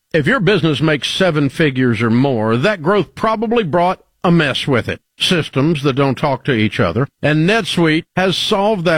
If your business makes 7 figures or more, that growth probably brought a mess with it. Systems that don't talk to each other. And NetSuite has solved that